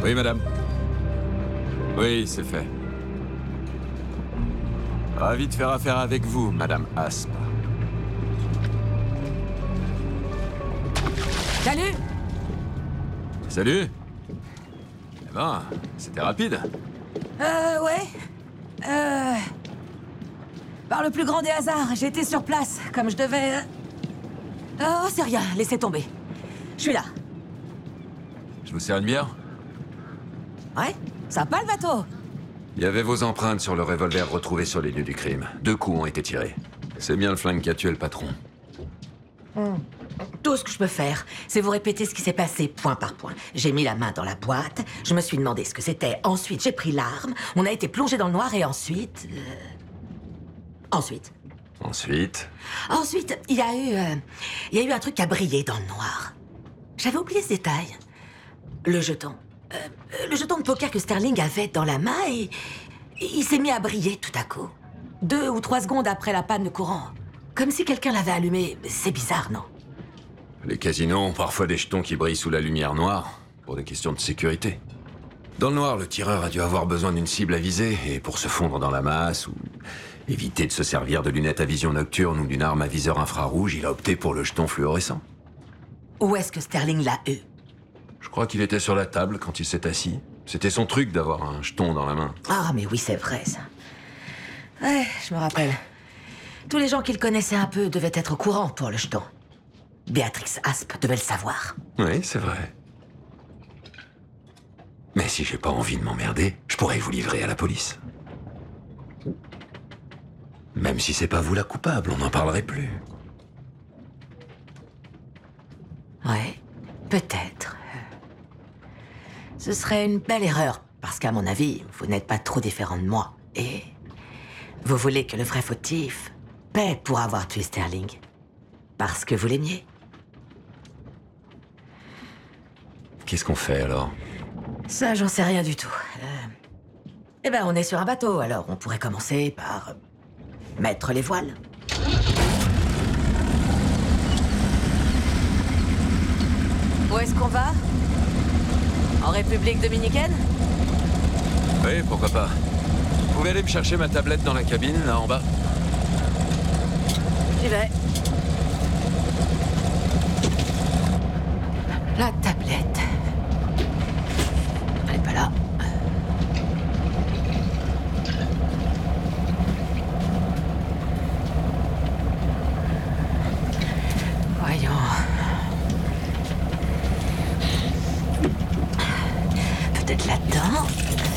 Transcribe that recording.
Oui, madame. Oui, c'est fait. Ravi de faire affaire avec vous, madame Asp. Salut! Salut. Eh ben, c'était rapide. Ouais. Par le plus grand des hasards, j'ai été sur place, comme je devais... Oh, c'est rien, laissez tomber. Je suis là. Je vous sers une bière? Ouais? Sympa le bateau? Il y avait vos empreintes sur le revolver retrouvé sur les lieux du crime. 2 coups ont été tirés. C'est bien le flingue qui a tué le patron. Tout ce que je peux faire, c'est vous répéter ce qui s'est passé point par point. J'ai mis la main dans la boîte, je me suis demandé ce que c'était. Ensuite, j'ai pris l'arme, on a été plongé dans le noir et ensuite... Ensuite, il y a eu un truc qui a brillé dans le noir. J'avais oublié ce détail. Le jeton. Le jeton de poker que Sterling avait dans la main et il s'est mis à briller tout à coup. 2 ou 3 secondes après la panne de courant. Comme si quelqu'un l'avait allumé. C'est bizarre, non? Les casinos ont parfois des jetons qui brillent sous la lumière noire, pour des questions de sécurité. Dans le noir, le tireur a dû avoir besoin d'une cible à viser, et pour se fondre dans la masse, ou éviter de se servir de lunettes à vision nocturne ou d'une arme à viseur infrarouge, il a opté pour le jeton fluorescent. Où est-ce que Sterling l'a eu? Je crois qu'il était sur la table quand il s'est assis. C'était son truc d'avoir un jeton dans la main. Ah, mais oui, c'est vrai, ça. Ouais, je me rappelle. Tous les gens qu'il connaissait un peu devaient être au courant pour le jeton. Béatrix Asp devait le savoir. Oui, c'est vrai. Mais si j'ai pas envie de m'emmerder, je pourrais vous livrer à la police. Même si c'est pas vous la coupable, on n'en parlerait plus. Ouais, peut-être. Ce serait une belle erreur, parce qu'à mon avis, vous n'êtes pas trop différent de moi. Et vous voulez que le vrai fautif paie pour avoir tué Sterling. Parce que vous l'aimiez. Qu'est-ce qu'on fait alors? Ça, j'en sais rien du tout. Eh ben, on est sur un bateau, alors on pourrait commencer par... mettre les voiles. Où est-ce qu'on va? En République dominicaine? Oui, pourquoi pas. Vous pouvez aller me chercher ma tablette dans la cabine, là en bas? J'y vais. La tablette. Elle est pas là. Voyons. Peut-être là-dedans.